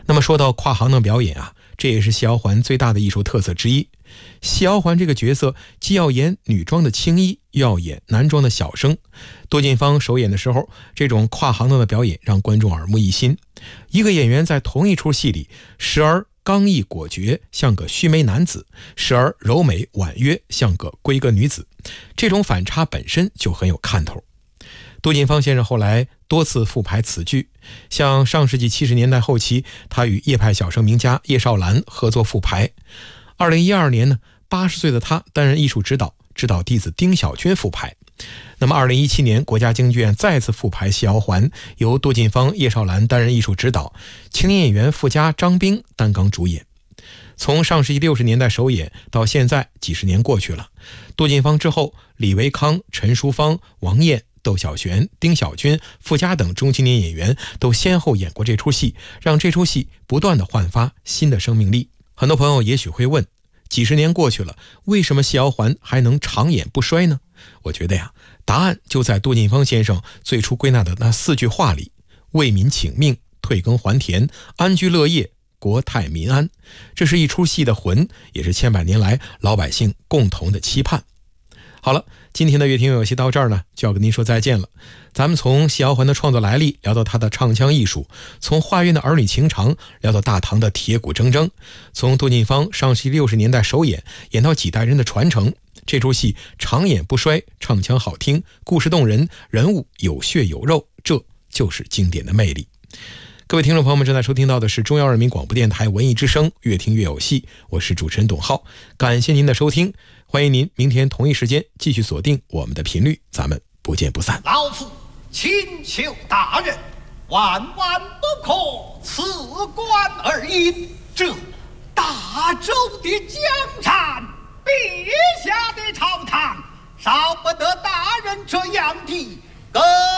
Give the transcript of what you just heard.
那么说到跨行当表演啊，这也是谢瑶环最大的艺术特色之一。谢瑶环这个角色既要演女装的青衣，又要演男装的小生。杜近芳首演的时候，这种跨行当的表演让观众耳目一新。一个演员在同一出戏里，时而刚毅果决，像个须眉男子，时而柔美婉约，像个闺阁女子，这种反差本身就很有看头。杜近芳先生后来多次复排此剧，像上世纪70年代后期，他与叶派小生名家叶绍兰合作复排。2012年呢，80岁的他担任艺术指导，指导弟子丁小军复排。那么2017年，国家京剧院再次复排谢瑶环，由杜近芳、叶绍兰担任艺术指导，青年演员傅家、张冰担纲主演。从上世纪60年代首演到现在几十年过去了，杜近芳之后，李维康、陈淑芳、王燕、窦小璇、丁小军、傅家等中青年演员都先后演过这出戏，让这出戏不断地焕发新的生命力。很多朋友也许会问，几十年过去了，为什么谢瑶环还能长演不衰呢？我觉得呀，答案就在杜近芳先生最初归纳的那4句话里：为民请命，退耕还田，安居乐业，国泰民安。这是一出戏的魂，也是千百年来老百姓共同的期盼。好了，今天的乐听有戏到这儿呢，就要跟您说再见了。咱们从谢瑶环的创作来历聊到她的唱腔艺术，从画院的儿女情长聊到大唐的铁骨铮铮，从杜近芳上世纪60年代首演演到几代人的传承。这出戏长演不衰，唱腔好听，故事动人，人物有血有肉，这就是经典的魅力。各位听众朋友们，正在收听到的是中央人民广播电台文艺之声，越听越有戏，我是主持人董浩，感谢您的收听，欢迎您明天同一时间继续锁定我们的频率，咱们不见不散。 老夫请求大人万万不可辞官而隐，这大周的江山，陛下的朝堂，少不得大人这样的